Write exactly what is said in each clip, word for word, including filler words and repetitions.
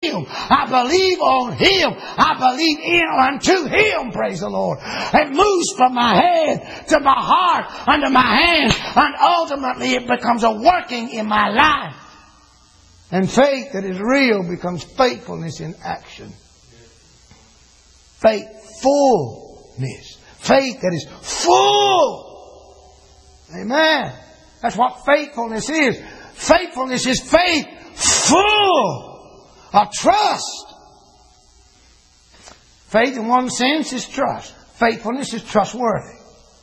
Him. I believe on Him. I believe in unto Him, praise the Lord. It moves from my head to my heart, under my hands, and ultimately it becomes a working in my life. And faith that is real becomes faithfulness in action. Faithfulness. Faith that is full. Amen. That's what faithfulness is. Faithfulness is faith full of trust. Faith in one sense is trust. Faithfulness is trustworthy.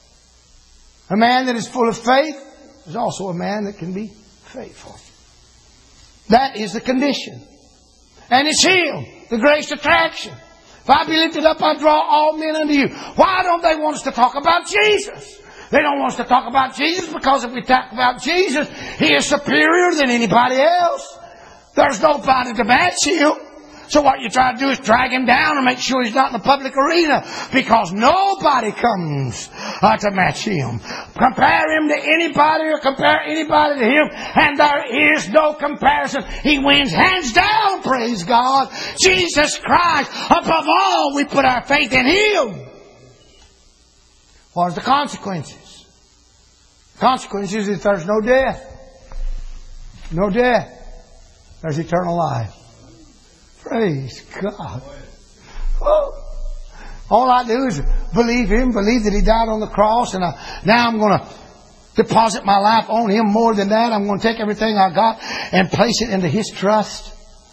A man that is full of faith is also a man that can be faithful. That is the condition. And it's Him, the greatest attraction. If I be lifted up, I draw all men unto you. Why don't they want us to talk about Jesus? They don't want us to talk about Jesus because if we talk about Jesus, He is superior than anybody else. There's nobody to match Him. So what you try to do is drag Him down and make sure He's not in the public arena, because nobody comes uh, to match Him. Compare Him to anybody or compare anybody to Him, and there is no comparison. He wins hands down, praise God. Jesus Christ, above all, we put our faith in Him. What are the consequences? The consequences is there's no death. No death. There's eternal life. Praise God. Oh. All I do is believe Him, believe that He died on the cross, and I, now I'm going to deposit my life on Him. More than that, I'm going to take everything I got and place it into His trust.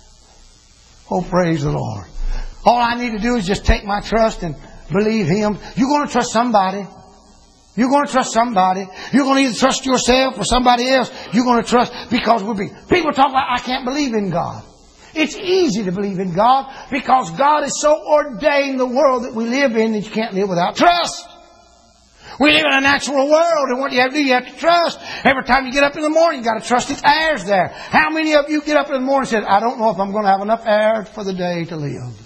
Oh, praise the Lord. All I need to do is just take my trust and believe Him. You're going to trust somebody. You're going to trust somebody. You're going to either trust yourself or somebody else. You're going to trust, because we'll be, people talk about, I can't believe in God. It's easy to believe in God because God has so ordained the world that we live in that you can't live without trust. We live in a natural world, and what you have to do, you have to trust. Every time you get up in the morning, you've got to trust its air's there. How many of you get up in the morning and say, I don't know if I'm going to have enough air for the day to live?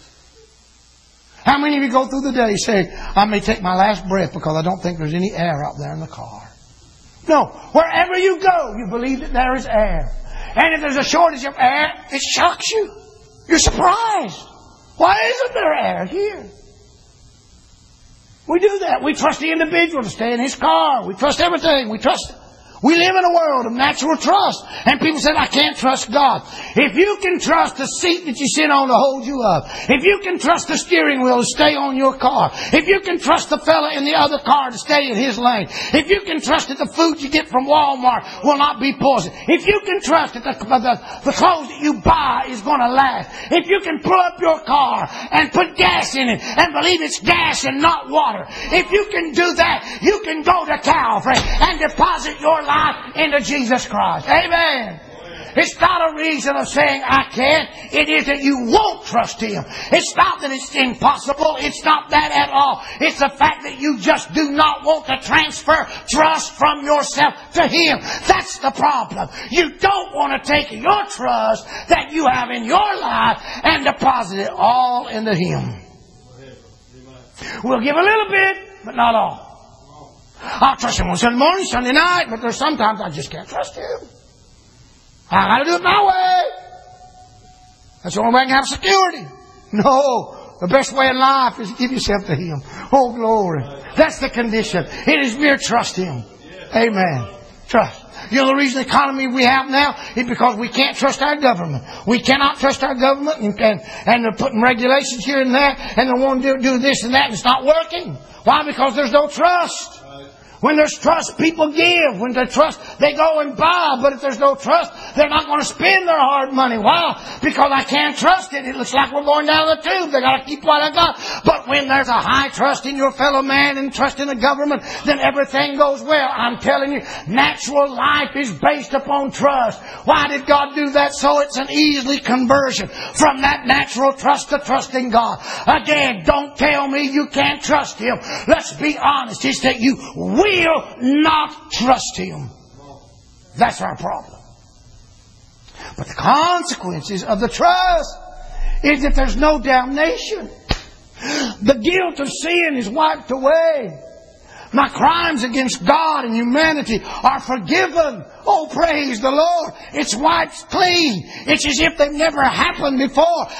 How many of you go through the day saying, I may take my last breath because I don't think there's any air out there in the car? No. Wherever you go, you believe that there is air. And if there's a shortage of air, it shocks you. You're surprised. Why isn't there air here? We do that. We trust the individual to stay in his car. We trust everything. We trust. We live in a world of natural trust. And people say, I can't trust God. If you can trust the seat that you sit on to hold you up, if you can trust the steering wheel to stay on your car, if you can trust the fella in the other car to stay in his lane, if you can trust that the food you get from Walmart will not be poisoned, if you can trust that the, the, the clothes that you buy is going to last, if you can pull up your car and put gas in it and believe it's gas and not water, if you can do that, you can go to Calvary and deposit your life into Jesus Christ. Amen. It's not a reason of saying I can't. It is that you won't trust Him. It's not that it's impossible. It's not that at all. It's the fact that you just do not want to transfer trust from yourself to Him. That's the problem. You don't want to take your trust that you have in your life and deposit it all into Him. We'll give a little bit, but not all. I'll trust Him on Sunday morning, Sunday night, but there's sometimes I just can't trust Him. I got to do it my way. That's the only way I can have security. No, the best way in life is to give yourself to Him. Oh, glory. That's the condition. It is mere trust Him. Amen. Trust. You know the reason the economy we have now is because we can't trust our government. We cannot trust our government, and, and, and they're putting regulations here and there, and they want to do, do this and that, and it's not working. Why? Because there's no trust. When there's trust, people give. When there's trust, they go and buy. But if there's no trust, they're not going to spend their hard money. Why? Because I can't trust it. It looks like we're going down the tube. They got to keep what I got. But when there's a high trust in your fellow man and trust in the government, then everything goes well. I'm telling you, natural life is based upon trust. Why did God do that? So it's an easy conversion from that natural trust to trusting God. Again, don't tell me you can't trust Him. Let's be honest. It's that you will will not trust Him. That's our problem. But the consequences of the trust is that there's no damnation. The guilt of sin is wiped away. My crimes against God and humanity are forgiven. Oh, praise the Lord. It's wiped clean. It's as if they've never happened before.